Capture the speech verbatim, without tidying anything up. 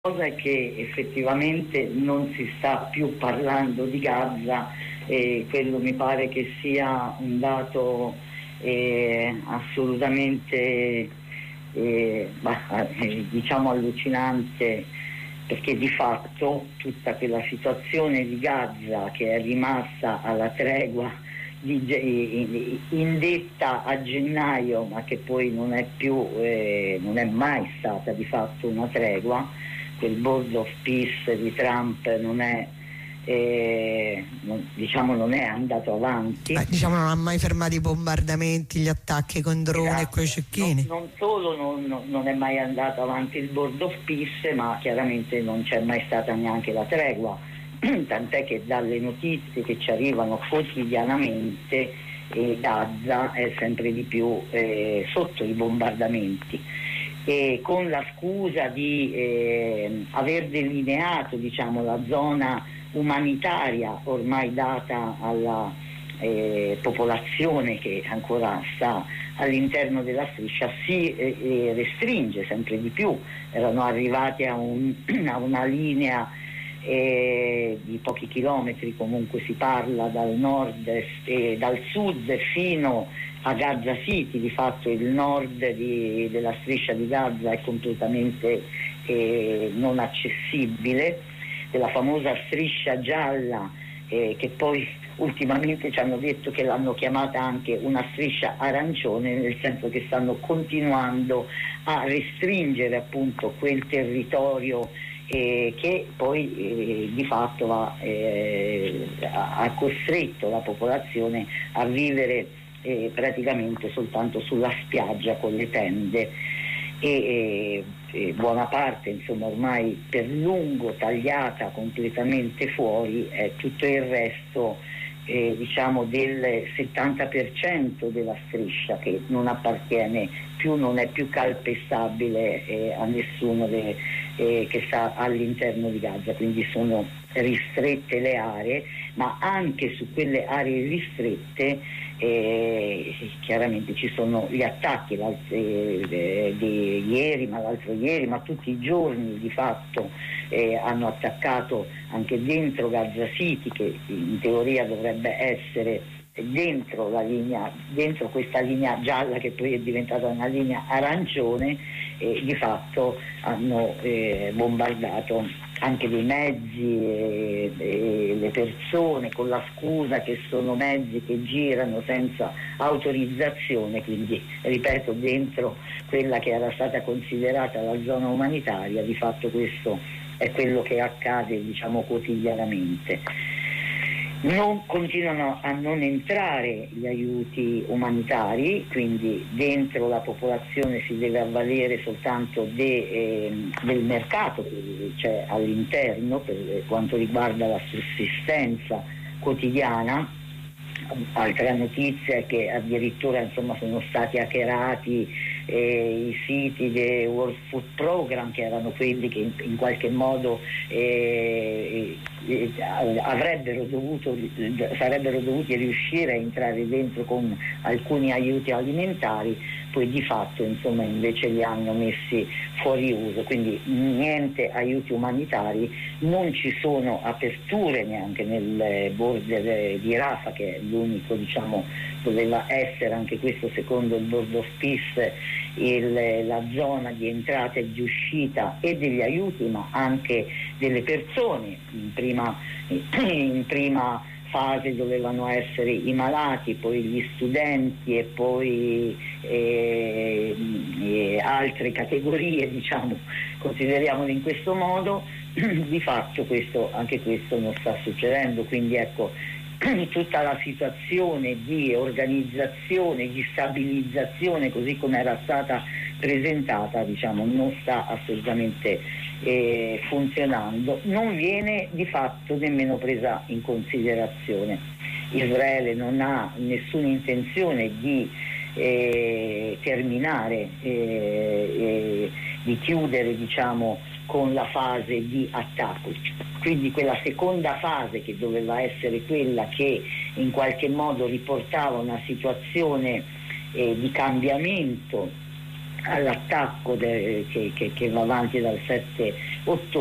cosa è che effettivamente non si sta più parlando di Gaza, e quello mi pare che sia un dato eh, assolutamente eh, bah, eh, diciamo allucinante, perché di fatto tutta quella situazione di Gaza che è rimasta alla tregua di, indetta a gennaio, ma che poi non è più eh, non è mai stata di fatto una tregua. Quel board of peace di Trump non è eh, non, diciamo non è andato avanti. Beh, diciamo non ha mai fermato i bombardamenti, gli attacchi con droni, esatto, e coi cecchini. Non, non solo non, non è mai andato avanti il board of peace, ma chiaramente non c'è mai stata neanche la tregua, tant'è che dalle notizie che ci arrivano quotidianamente eh, Gaza è sempre di più eh, sotto i bombardamenti. E con la scusa di eh, aver delineato, diciamo, la zona umanitaria ormai data alla eh, popolazione che ancora sta all'interno della striscia, si eh, eh, restringe sempre di più. Erano arrivati a, un, a una linea eh, di pochi chilometri, comunque si parla, dal nord e dal sud fino a Gaza City. Di fatto il nord di, della striscia di Gaza è completamente eh, non accessibile, della famosa striscia gialla eh, che poi ultimamente ci hanno detto che l'hanno chiamata anche una striscia arancione, nel senso che stanno continuando a restringere appunto quel territorio eh, che poi eh, di fatto va, eh, ha costretto la popolazione a vivere Eh, praticamente soltanto sulla spiaggia con le tende e, e, e buona parte, insomma, ormai per lungo tagliata completamente fuori, è tutto il resto eh, diciamo del settanta per cento della striscia che non appartiene più, non è più calpestabile eh, a nessuno de, eh, che sta all'interno di Gaza, quindi sono ristrette le aree, ma anche su quelle aree ristrette Eh, chiaramente ci sono gli attacchi eh, di ieri, ma l'altro ieri, ma tutti i giorni di fatto eh, hanno attaccato anche dentro Gaza City, che in teoria dovrebbe essere dentro la linea, dentro questa linea gialla che poi è diventata una linea arancione, e di fatto hanno eh, bombardato anche dei mezzi e, e le persone con la scusa che sono mezzi che girano senza autorizzazione, quindi ripeto dentro quella che era stata considerata la zona umanitaria. Di fatto questo è quello che accade, diciamo, quotidianamente. Non continuano a non entrare gli aiuti umanitari, quindi dentro la popolazione si deve avvalere soltanto de, eh, del mercato che c'è all'interno per quanto riguarda la sussistenza quotidiana. Altra notizia è che addirittura, insomma, sono stati hackerati eh, i siti del World Food Program, che erano quelli che in, in qualche modo eh, eh, avrebbero dovuto sarebbero dovuti riuscire a entrare dentro con alcuni aiuti alimentari, poi di fatto, insomma, invece li hanno messi fuori uso, quindi niente aiuti umanitari, non ci sono aperture neanche nel border di Rafah, che è l'unico, diciamo, doveva essere anche questo secondo il board of peace il, la zona di entrata e di uscita e degli aiuti, ma anche delle persone. In prima, in prima fase dovevano essere i malati, poi gli studenti e poi eh, eh, altre categorie, diciamo, consideriamole in questo modo. Di fatto questo, anche questo non sta succedendo, quindi ecco, tutta la situazione di organizzazione, di stabilizzazione così come era stata presentata, diciamo, non sta assolutamente eh, funzionando, non viene di fatto nemmeno presa in considerazione. Israele non ha nessuna intenzione di eh, terminare, eh, eh, di chiudere, diciamo, con la fase di attacco, quindi quella seconda fase che doveva essere quella che in qualche modo riportava una situazione eh, di cambiamento all'attacco de, che, che, che va avanti dal sette ottobre